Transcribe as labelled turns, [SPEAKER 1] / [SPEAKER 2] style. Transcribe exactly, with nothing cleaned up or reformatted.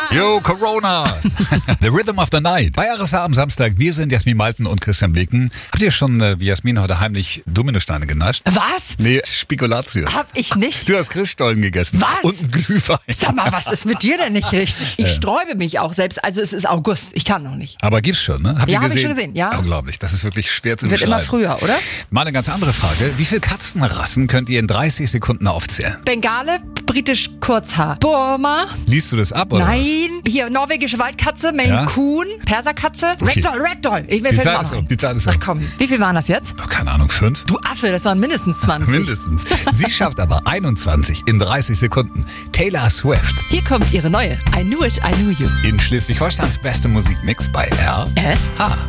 [SPEAKER 1] Yo, Corona! The Rhythm of the Night. Bei R S H am Samstag. Wir sind Jasmin Malten und Christian Blicken. Habt ihr schon, äh, wie Jasmin, heute heimlich Dominosteine genascht?
[SPEAKER 2] Was?
[SPEAKER 1] Nee, Spekulatius.
[SPEAKER 2] Hab ich nicht.
[SPEAKER 1] Du hast Christstollen gegessen.
[SPEAKER 2] Was?
[SPEAKER 1] Und einen Glühwein.
[SPEAKER 2] Sag mal, was ist mit dir denn nicht richtig? Ich sträube mich auch selbst. Also es ist August. Ich kann noch nicht.
[SPEAKER 1] Aber gibt's schon, ne? Habt ihr
[SPEAKER 2] Ja, hab ich
[SPEAKER 1] gesehen?
[SPEAKER 2] schon gesehen, ja.
[SPEAKER 1] Unglaublich. Das ist wirklich schwer zu
[SPEAKER 2] Wird
[SPEAKER 1] beschreiben.
[SPEAKER 2] immer früher, oder?
[SPEAKER 1] Mal eine ganz andere Frage. Wie viele Katzenrassen könnt ihr in dreißig Sekunden aufzählen?
[SPEAKER 2] Bengale, britisch Kurzhaar. Burma.
[SPEAKER 1] Liest du das ab, oder was?
[SPEAKER 2] Nein. Hier, norwegische Waldkatze, Maine
[SPEAKER 1] Ja?
[SPEAKER 2] Coon, Perserkatze.
[SPEAKER 1] Okay.
[SPEAKER 2] Ragdoll, Ragdoll. Ich mir
[SPEAKER 1] Die
[SPEAKER 2] fällt
[SPEAKER 1] Zeit
[SPEAKER 2] auch
[SPEAKER 1] ist
[SPEAKER 2] noch
[SPEAKER 1] um.
[SPEAKER 2] ein.
[SPEAKER 1] Die Zeit ist um.
[SPEAKER 2] Ach komm, wie viel waren das jetzt?
[SPEAKER 1] Oh, keine Ahnung, fünf?
[SPEAKER 2] Du Affe, das waren mindestens zwanzig.
[SPEAKER 1] Mindestens. Sie schafft aber einundzwanzig in dreißig Sekunden. Taylor Swift
[SPEAKER 2] Hier kommt ihre neue I Knew It, I Knew You.
[SPEAKER 1] in Schleswig-Holsteins beste Musikmix bei R
[SPEAKER 2] S
[SPEAKER 1] H.